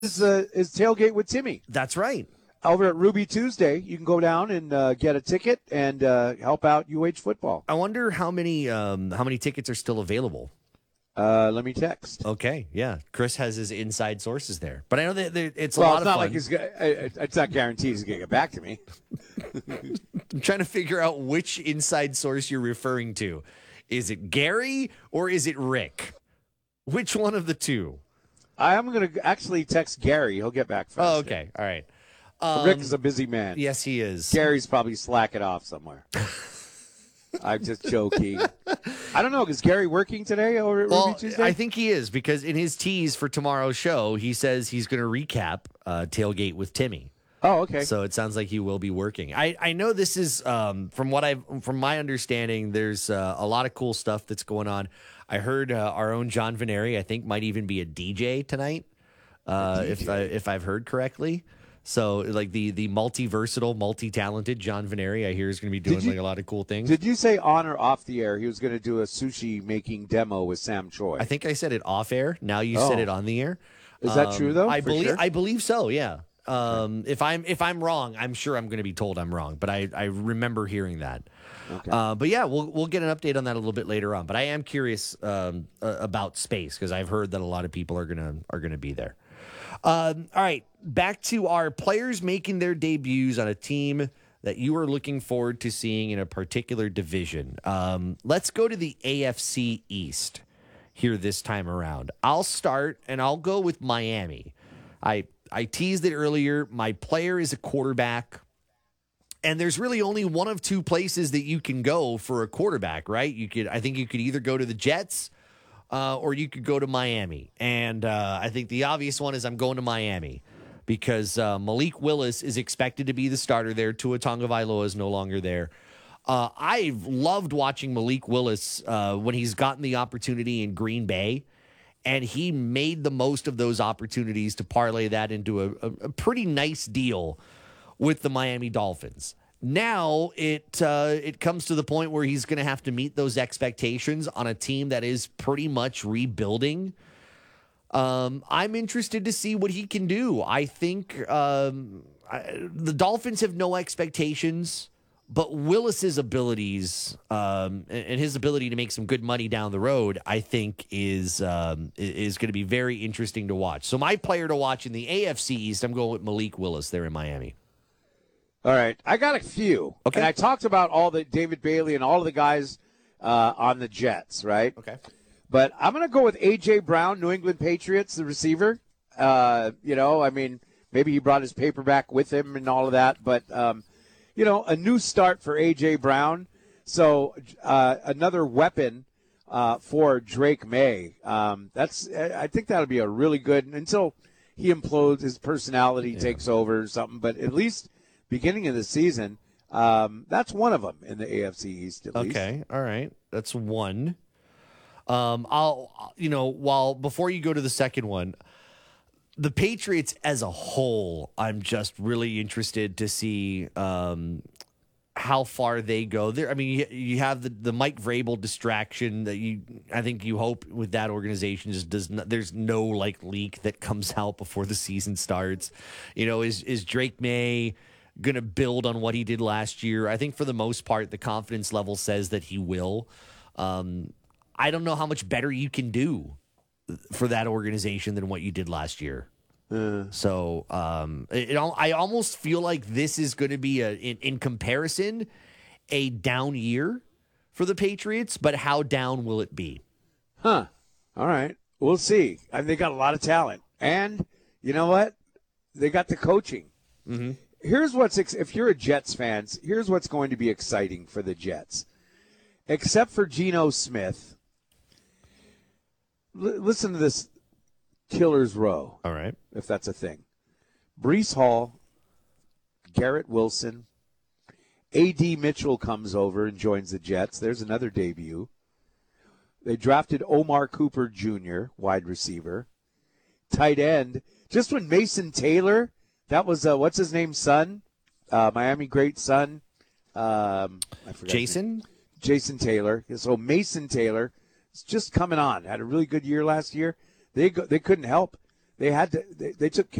is Tailgate with Timmy. That's right. Over at Ruby Tuesday, you can go down and get a ticket and help out UH football. I wonder how many tickets are still available. Let me text. Okay, yeah. Chris has his inside sources there, but I know that it's a Well, lot it's of not fun. like it's not guaranteed he's going to get back to me. I'm trying to figure out which inside source you're referring to. Is it Gary or is it Rick? Which one of the two? I am going to actually text Gary. He'll get back faster. Oh, okay. All right. Rick is a busy man. Yes, he is. Gary's probably slacking off somewhere. I'm just joking. I don't know. Is Gary working today over at Ruby Tuesday? I think he is, because in his tease for tomorrow's show, he says he's going to recap Tailgate with Timmy. Oh, okay. So it sounds like he will be working. I know this is from my understanding. There's a lot of cool stuff that's going on. I heard our own John Veneri, I think, might even be a DJ tonight, if I've heard correctly. So like the multi-versatile, multi-talented John Veneri, I hear, is going to be doing like a lot of cool things. Did you say on or off the air he was going to do a sushi making demo with Sam Choi? I think I said it off air. Now you said it on the air. Is that true though? I believe so. Yeah. If I'm wrong, I'm sure I'm going to be told I'm wrong, but I remember hearing that. Okay. But yeah, we'll get an update on that a little bit later on. But I am curious about space, because I've heard that a lot of people are gonna be there. All right, back to our players making their debuts on a team that you are looking forward to seeing in a particular division. Let's go to the AFC East here this time around. I'll start, and I'll go with Miami. I teased it earlier. My player is a quarterback, and there's really only one of two places that you can go for a quarterback, right? I think you could either go to the Jets or you could go to Miami. And I think the obvious one is I'm going to Miami, because Malik Willis is expected to be the starter there. Tua Tagovailoa is no longer there. I've loved watching Malik Willis when he's gotten the opportunity in Green Bay, and he made the most of those opportunities to parlay that into a pretty nice deal with the Miami Dolphins. Now it comes to the point where he's going to have to meet those expectations on a team that is pretty much rebuilding. I'm interested to see what he can do. I think the Dolphins have no expectations, but Willis's abilities and his ability to make some good money down the road, I think, is going to be very interesting to watch. So my player to watch in the AFC East, I'm going with Malik Willis there in Miami. All right. I got a few. Okay. And I talked about all the David Bailey and all of the guys on the Jets, right? Okay. But I'm going to go with A.J. Brown, New England Patriots, the receiver. Maybe he brought his paperback with him and all of that. But, a new start for A.J. Brown. So another weapon for Drake May. I think that'll be a really good, until he implodes, his personality takes over or something. But at least beginning of the season, that's one of them in the AFC East at least. Okay, all right, that's one. Before you go to the second one, the Patriots as a whole, I'm just really interested to see how far they go. There, I mean, you have the Mike Vrabel distraction that I think you hope with that organization just does not. There's no leak that comes out before the season starts. Is Drake May going to build on what he did last year? I think for the most part, the confidence level says that he will. I don't know how much better you can do for that organization than what you did last year. So I almost feel like this is going to be in comparison, a down year for the Patriots, but how down will it be? All right. We'll see. They got a lot of talent. And you know what? They got the coaching. Mm-hmm. Here's if you're a Jets fan, here's what's going to be exciting for the Jets. Except for Geno Smith, listen to this killer's row. All right. If that's a thing. Breece Hall, Garrett Wilson, A.D. Mitchell comes over and joins the Jets. There's another debut. They drafted Omar Cooper Jr., wide receiver. Tight end. Just when Mason Taylor, that was, what's his name, son? Miami great son. I forgot. Jason Taylor. So Mason Taylor is just coming on. Had a really good year last year. They couldn't help. they had to. They took